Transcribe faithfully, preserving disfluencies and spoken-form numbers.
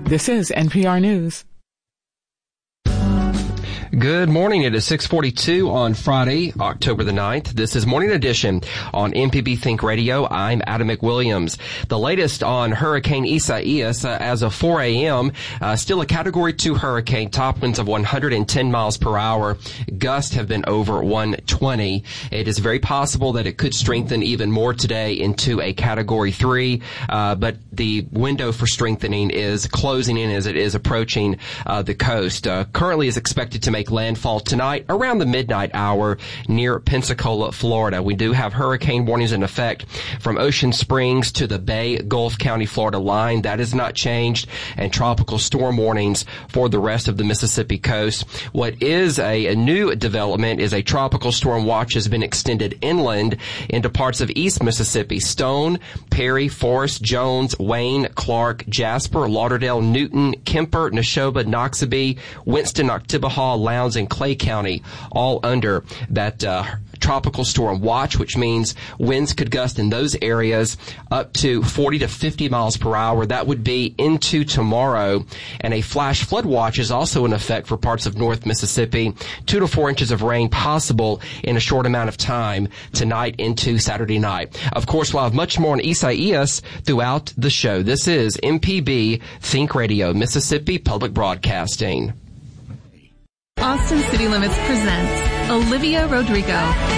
This is N P R News. Good morning. It is six forty-two on Friday, October the ninth. This is Morning Edition on M P B Think Radio. I'm Adam McWilliams. The latest on Hurricane Isaias, uh, as of four a.m., uh, still a Category two hurricane, top winds of one hundred ten miles per hour. Gusts have been over one twenty. It is very possible that it could strengthen even more today into a Category three, uh, but the window for strengthening is closing in as it is approaching uh, the coast. Uh, currently is expected to make landfall tonight around the midnight hour near Pensacola, Florida. We do have hurricane warnings in effect from Ocean Springs to the Bay, Gulf County, Florida line. That has not changed, and tropical storm warnings for the rest of the Mississippi coast. What is a, a new development is a tropical storm watch has been extended inland into parts of East Mississippi. Stone, Perry, Forest, Jones, Wayne, Clark, Jasper, Lauderdale, Newton, Kemper, Neshoba, Noxubee, Winston, Oktibbeha, Lowndes, and Clay County, all under that uh, tropical storm watch, which means winds could gust in those areas up to forty to fifty miles per hour. That would be into tomorrow. And a flash flood watch is also in effect for parts of North Mississippi. Two to four inches of rain possible in a short amount of time tonight into Saturday night. Of course, we'll have much more on Isaias throughout the show. This is M P B Think Radio, Mississippi Public Broadcasting. Austin City Limits presents Olivia Rodrigo.